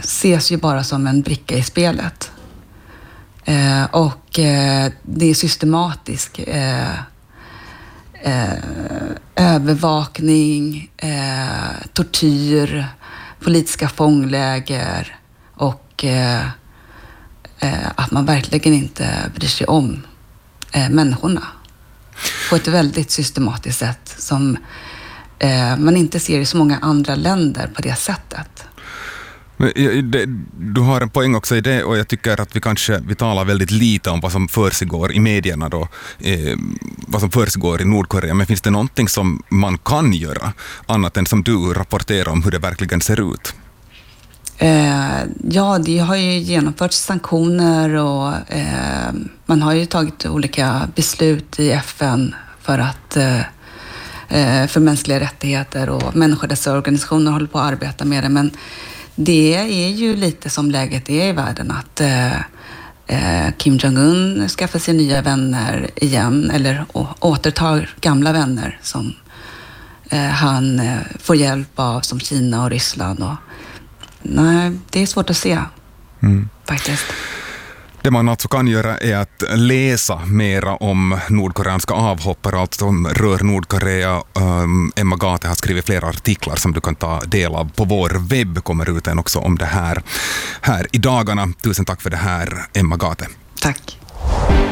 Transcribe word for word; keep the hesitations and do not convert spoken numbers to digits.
ses ju bara som en bricka i spelet. Eh, och eh, det är systematisk eh, eh, övervakning, eh, tortyr, politiska fångläger och eh, eh, att man verkligen inte bryr sig om eh, människorna på ett väldigt systematiskt sätt som eh, man inte ser i så många andra länder på det sättet. Men det, du har en poäng också i det, och jag tycker att vi kanske vi talar väldigt lite om vad som försiggår i medierna då, eh, vad som försiggår i Nordkorea. Men finns det någonting som man kan göra annat än som du rapporterar om hur det verkligen ser ut? Eh, ja, det har ju genomförts sanktioner och eh, man har ju tagit olika beslut i F N för att eh, för mänskliga rättigheter, och människorättsorganisationer håller på att arbeta med det. Men det är ju lite som läget är i världen, att eh, Kim Jong-Un skaffar sig nya vänner igen, eller å, återtar gamla vänner som eh, han eh, får hjälp av, som Kina och Ryssland. Och, nej, det är svårt att se mm. faktiskt. Det man alltså kan göra är att läsa mera om nordkoreanska avhoppare, allt som rör Nordkorea. Um, Emma Gate har skrivit flera artiklar som du kan ta del av på vår webb. Kommer ut en också om det här här i dagarna. Tusen tack för det här, Emma Gate. Tack.